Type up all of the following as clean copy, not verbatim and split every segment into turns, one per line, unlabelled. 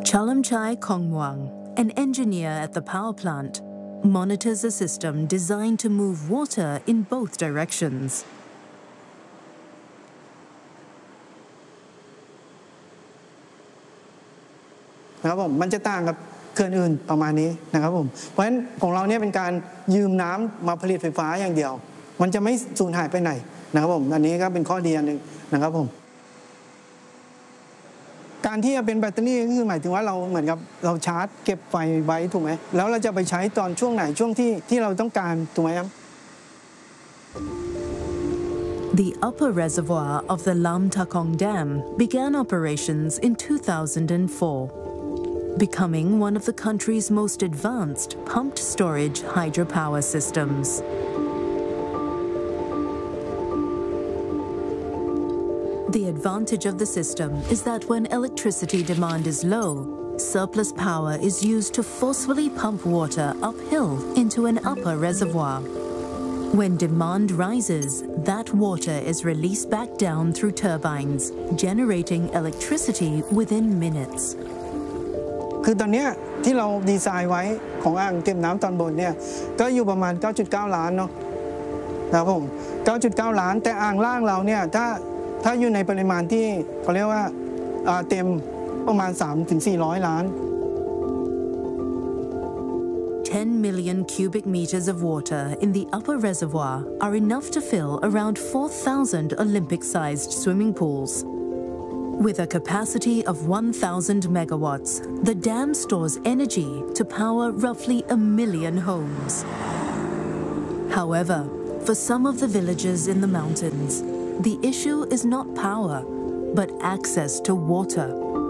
Chalamchai Kongwang, an engineer at the power plant, monitors a system designed to move water in both directions.
นะครับผมมันจะต่างกับเขื่อนอื่นประมาณนี้นะครับผมเพราะฉะนั้นของเราเนี่ยเป็นการยืมน้ำมาผลิตไฟฟ้าอย่างเดียวมันจะไม่สูญหายไปไหนนะครับผมอันนี้ก็เป็นข้อดีอันนึงนะครับผมการที่จะเป็นแบตเตอรี่ก็คือหมายถึงว่าเราเหมือนกับเราชาร์จเก็บไฟไว้ถูกไหมแล้วเราจะไปใช้ตอนช่วงไหนช่วงที่เราต้องการถูกไหมครับ
The upper reservoir of the Lam Takong Dam began operations in 2004, becoming one of the country's most advanced pumped storage hydropower systems. The advantage of the system is that when electricity demand is low, surplus power is used to forcefully pump water uphill into an upper reservoir. When demand rises, that water is released back down through turbines, generating electricity within minutes.
คือตอนนี้ที่เราดีไซน์ไว้ของอ่างเก็บน้ำตอนบนเนี่ยก็อยู่ประมาณ 9.9 ล้านเนาะนะครับผม 9.9 ล้านแต่อ่างล่างเราเนี่ยถ้าอยู่ในปริมาณที่เขาเรียกว่าเต็มประมาณ 3-400 ล้าน
10 million cubic meters of water in the upper reservoir are enough to fill around 4,000 Olympic-sized swimming pools. With a capacity of 1,000 megawatts, the dam stores energy to power roughly 1 million homes. However, for some of the villages in the mountains, the issue is not power, but access to water.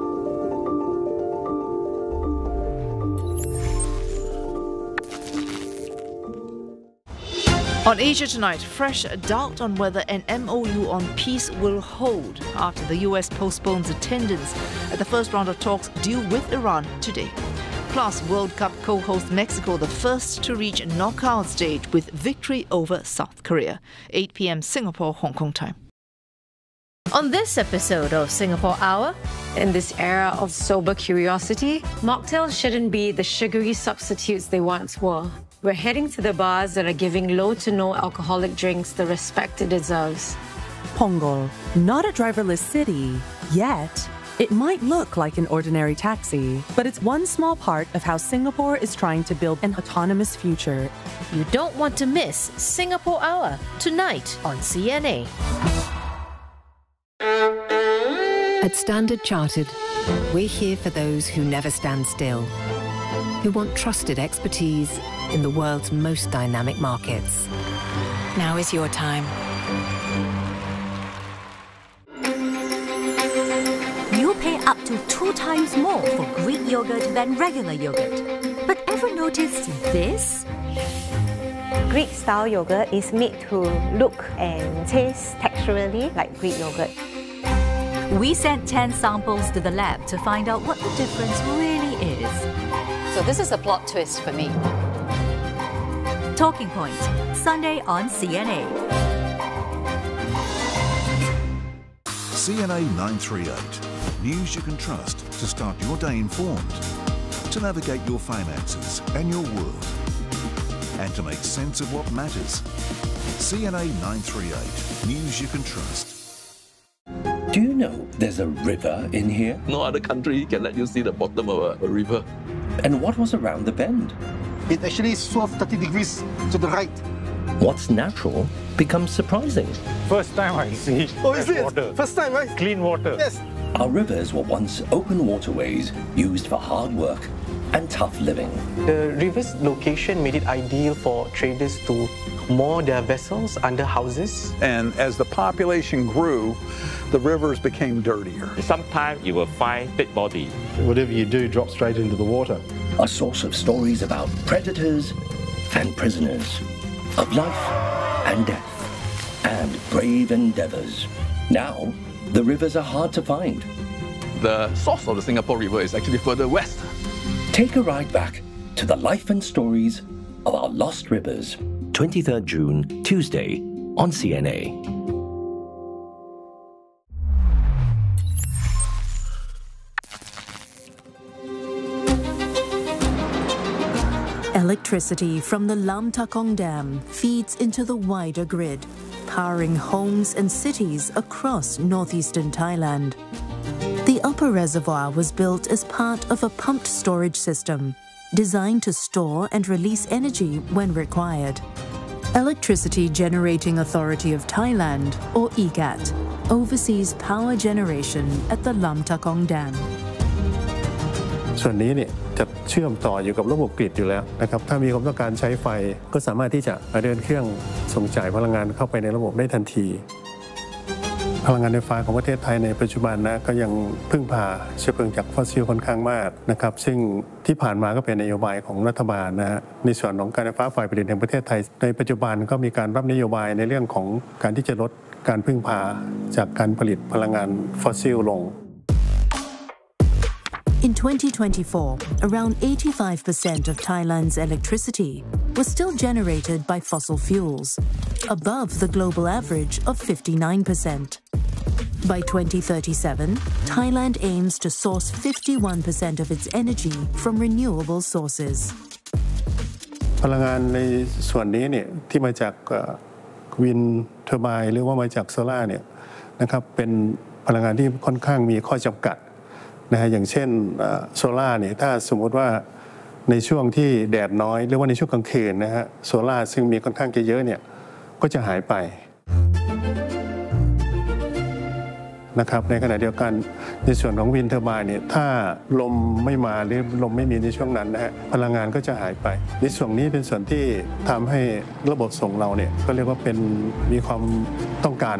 On Asia Tonight, fresh doubt on whether an MOU on peace will hold after the US postpones attendance at the first round of talks due with Iran today. Plus, World Cup co-host Mexico, the first to reach knockout stage with victory over South Korea. 8 p.m. Singapore, Hong Kong time.
On this episode of Singapore Hour,
in this era of sober curiosity, mocktails shouldn't be the sugary substitutes they once were. We're heading to the bars that are giving low to no alcoholic drinks the respect it deserves.
Punggol, not a driverless city yet. It might look like an ordinary taxi, but it's one small part of how Singapore is trying to build an autonomous future.
You don't want to miss Singapore Hour tonight on CNA.
At Standard Chartered, we're here for those who never stand still, who want trusted expertise in the world's most dynamic markets. Now is your time.
You pay up to 2 times more for Greek yogurt than regular yogurt. But ever noticed this?
Greek-style yogurt is made to look and taste texturally like Greek yogurt.
We sent 10 samples to the lab to find out what the difference really is.
So this is a plot twist for me.
Talking Point, Sunday on CNA.
CNA 938. News you can trust to start your day informed, to navigate your finances and your world, and to make sense of what matters. CNA 938. News you can trust.
Do you know there's a river in here?
No other country can let you see the bottom of a river.
And what was around the bend?
It actually swerved 30 degrees to the right.
What's natural becomes surprising.
First time I see water.
First time, right?
Clean water.
Yes.
Our rivers were once open waterways used for hard work and tough living.
The river's location made it ideal for traders to moor their vessels under houses.
And as the population grew, the rivers became dirtier.
Sometimes you will find dead body.
Whatever you do drops straight into the water.
A source of stories about predators and prisoners, of life and death, and brave endeavors. Now, the rivers are hard to find.
The source of the Singapore River is actually further west.
Take a ride back to the life and stories of our lost rivers. 23rd June, Tuesday, on CNA.
Electricity from the Lam Takong Dam feeds into the wider grid, powering homes and cities across northeastern Thailand. The upper reservoir was built as part of a pumped storage system, designed to store and release energy when required. Electricity Generating Authority of Thailand, or EGAT, oversees power generation at the Lam Takong Dam.
ส่วนนี้เนี่ยจะเชื่อมต่ออยู่กับระบบกริดอยู่แล้วนะครับถ้ามีความต้องการใช้ไฟก็สามารถที่จะเดินเครื่องส่งจ่ายพลังงานเข้าไปในระบบได้ทันทีพลังงานไฟฟ้าของประเทศไทยในปัจจุบันนะก็ยังพึ่งพาเชื้อเพลิงจากฟอสซิลค่อนข้างมากนะครับซึ่งที่ผ่านมาก็เป็นนโยบายของรัฐบาลนะฮะในส่วนของการไฟฟ้าฝ่ายผลิตแห่งประเทศไทยในปัจจุบันก็มีการรับนโยบายในเรื่องของการที่จะลดการพึ่งพาจากการผลิตพลังงานฟอสซิลลง
In 2024, around 85% of Thailand's electricity was still generated by fossil fuels, above the global average of 59%. By 2037, Thailand aims to source 51% of its energy from renewable sources.
พลังงานในส่วนนี้เนี่ยที่มาจากวินเทอร์ไบน์หรือว่ามาจากโซล่าเนี่ยนะครับเป็นพลังงานที่ค่อนข้างมีข้อจำกัดนะฮะอย่างเช่นโซล่าเนี่ยถ้าสมมติว่าในช่วงที่แดดน้อยหรือว่าในช่วงกลางคืนนะฮะโซล่าซึ่งมีค่อนข้างเยอะเนี่ยก็จะหายไปนะครับในขณะเดียวกันในส่วนของวินเทอร์ไบน์เนี่ยถ้าลมไม่มาหรือลมไม่มีในช่วงนั้นนะฮะพลังงานก็จะหายไปในส่วนนี้เป็นส่วนที่ทำให้ระบบส่งเราเนี่ยก็เรียกว่าเป็นมีความต้องการ